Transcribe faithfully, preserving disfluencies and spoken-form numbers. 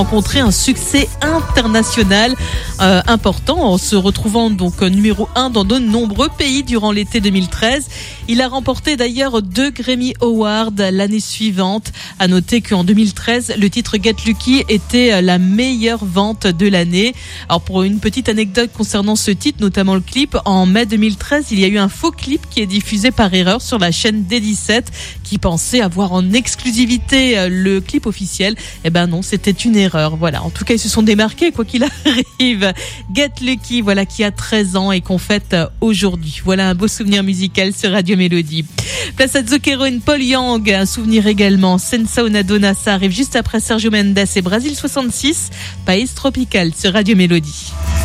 rencontré un succès international euh, important en se retrouvant donc numéro un dans de nombreux pays durant l'été deux mille treize. Il a remporté d'ailleurs deux Grammy Awards l'année suivante. À noter qu'en deux mille treize, le titre Get Lucky était la meilleure vente de l'année. Alors pour une petite anecdote concernant ce titre, notamment le clip, en mai deux mille treize, il y a eu un faux clip qui est diffusé par erreur sur la chaîne D dix-sept qui pensait avoir en exclusivité le clip officiel. Eh ben non, c'était une erreur. Voilà, en tout cas, ils se sont démarqués, quoi qu'il arrive. Get Lucky, voilà, qui a treize ans et qu'on fête aujourd'hui. Voilà un beau souvenir musical sur Radio Mélodie. Place à Zucchero et Paul Young, un souvenir également. Senza una donna, ça arrive juste après Sergio Mendes et Brasil soixante-six, País Tropical sur Radio Mélodie.